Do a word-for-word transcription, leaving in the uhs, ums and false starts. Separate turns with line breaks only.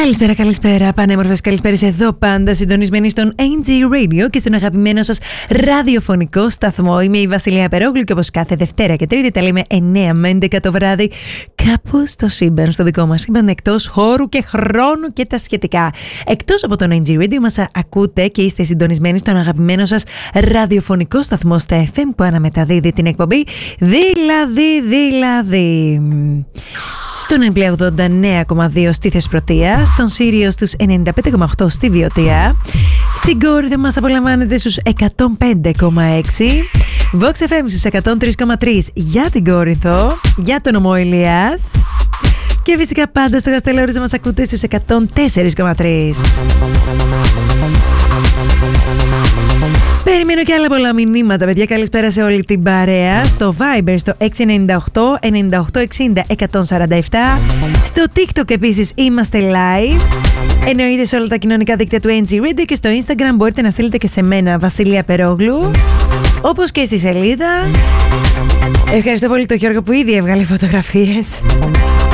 Καλησπέρα, καλησπέρα, πανέμορφες καλησπέρες εδώ πάντα συντονισμένοι στον έι τζι Radio και στον αγαπημένο σας ραδιοφωνικό σταθμό. Είμαι η Βασιλεία Περόγλου και όπως κάθε Δευτέρα και Τρίτη τα λέμε εννιά με έντεκα το βράδυ κάπου στο σύμπαν, στο δικό μας σύμπαν, εκτός χώρου και χρόνου και τα σχετικά. Εκτός από τον έι τζι Radio μας ακούτε και είστε συντονισμένοι στον αγαπημένο σας ραδιοφωνικό σταθμό στα εφ εμ που αναμεταδίδει την εκπομπή Δηλαδή Δηλαδή. Στον Εμπλέ ογδόντα εννέα κόμμα δύο στη Θεσπρωτεία, στον Σύριο στους ενενήντα πέντε κόμμα οκτώ στη Βιωτία, στην Κόρινθο μας απολαμβάνετε στους εκατόν πέντε κόμμα έξι, Vox εφ εμ στους εκατόν τρία κόμμα τρία για την Κόρινθο, για τον νομό Ηλίας και φυσικά πάντα στο Καστελόριζο μας ακούτε στους εκατόν τέσσερα κόμμα τρία. Περιμένω και άλλα πολλά μηνύματα, παιδιά. Καλησπέρα σε όλη την παρέα. Στο Viber στο έξι εννιά οκτώ εννιά οκτώ εξήντα εκατόν σαράντα επτά. Στο TikTok επίσης είμαστε live. Εννοείται σε όλα τα κοινωνικά δίκτυα του έι τζι Radio και στο Instagram μπορείτε να στείλετε και σε μένα, Βασιλεία Περόγλου. Όπως και στη σελίδα. Ευχαριστώ πολύ τον Γιώργο που ήδη έβγαλε φωτογραφίες.